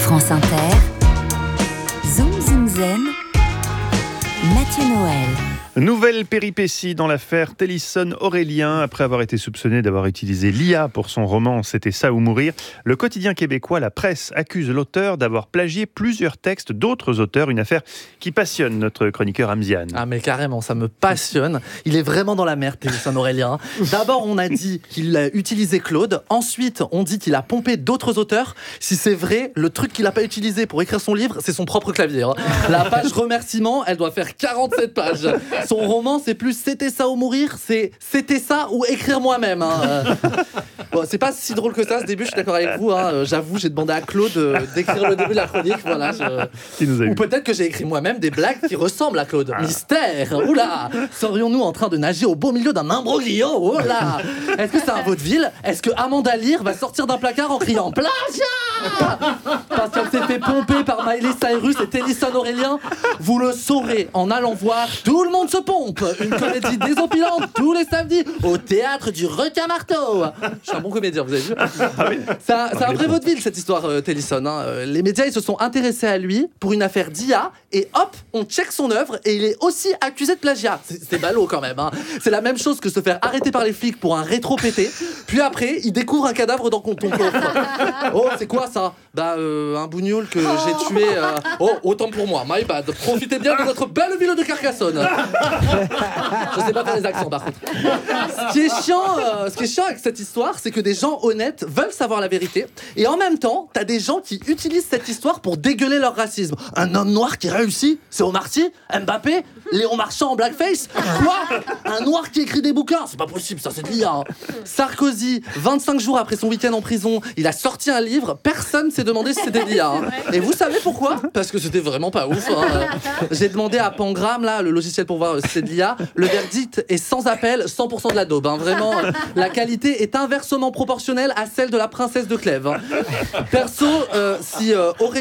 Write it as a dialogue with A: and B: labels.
A: France Inter, Zoom Zoom Zen, Mathieu Noël.
B: Nouvelle péripétie dans l'affaire Télisson-Aurélien. Après avoir été soupçonné d'avoir utilisé l'IA pour son roman « C'était ça ou mourir », le quotidien québécois La Presse accuse l'auteur d'avoir plagié plusieurs textes d'autres auteurs, une affaire qui passionne notre chroniqueur Amzian.
C: Ah mais carrément, ça me passionne. Il est vraiment dans la merde, Télisson-Aurélien. D'abord, on a dit qu'il a utilisé Claude. Ensuite, on dit qu'il a pompé d'autres auteurs. Si c'est vrai, le truc qu'il n'a pas utilisé pour écrire son livre, c'est son propre clavier. La page remerciement, elle doit faire 47 pages. Son roman, c'est plus C'était ça ou mourir, c'est C'était ça ou écrire moi-même. Bon, c'est pas si drôle que ça ce début, je suis d'accord avec vous. J'avoue, j'ai demandé à Claude d'écrire le début de la chronique. Voilà, ou peut-être que j'ai écrit moi-même des blagues qui ressemblent à Claude. Mystère. Oula, serions-nous en train de nager au beau milieu d'un imbroglio? Oula. Est-ce que c'est un vaudeville? Est-ce que Amanda Lear va sortir d'un placard en criant plagiat parce qu'elle s'est fait pomper par Miley Cyrus et Télisson-Aurélien? Vous le saurez en allant voir Tout le monde se pompe, une comédie désopilante tous les samedis au théâtre du Requin-Marteau. Je suis un bon comédien, vous avez vu? C'est un vrai vaudeville cette histoire, Télisson. Les médias ils se sont intéressés à lui pour une affaire d'IA et hop, on check son œuvre et il est aussi accusé de plagiat. C'est ballot quand même. C'est la même chose que se faire arrêter par les flics pour un rétro pété. Puis après, il découvre un cadavre dans ton coffre. Oh, c'est quoi ça? Un bougnoul que j'ai tué. Oh, autant pour moi, my bad. Profitez bien de notre belle ville de Carcassonne. Je sais pas faire les accents par contre. Ce qui est chiant avec cette histoire, c'est que des gens honnêtes veulent savoir la vérité et en même temps, t'as des gens qui utilisent cette histoire pour dégueuler leur racisme. Un homme noir qui réussit, c'est Omar Sy, Mbappé, Léon Marchand en blackface. Quoi? Un noir qui écrit des bouquins? C'est pas possible, ça c'est de l'IA. Sarkozy, 25 jours après son week-end en prison, il a sorti un livre, personne s'est demandé si c'était de l'IA. Et vous savez pourquoi? Parce que c'était vraiment pas ouf. J'ai demandé à Pangram, là, le logiciel pour voir si c'est de l'IA. Le verdict est sans appel, 100% de la daube. Vraiment, la qualité est inversement proportionnelle à celle de la princesse de Clèves. Perso, si Aurélien